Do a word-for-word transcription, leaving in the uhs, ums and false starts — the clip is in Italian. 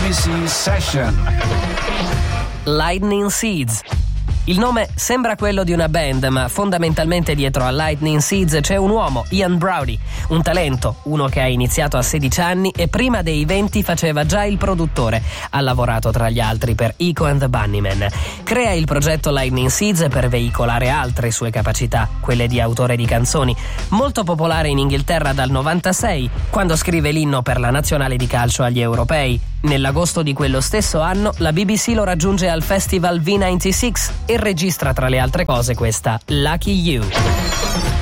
B C Session. Lightning Seeds. Il nome sembra quello di una band, ma fondamentalmente dietro a Lightning Seeds c'è un uomo, Ian Browdy, un talento, uno che ha iniziato a sedici anni e prima dei venti faceva già il produttore. Ha lavorato tra gli altri per Echo and the Bunnymen. Crea il progetto Lightning Seeds per veicolare altre sue capacità, quelle di autore di canzoni, molto popolare in Inghilterra dal novantasei, quando scrive l'inno per la nazionale di calcio agli europei. Nell'agosto di quello stesso anno la B B C lo raggiunge al Festival V novantasei e registra tra le altre cose questa Lucky You.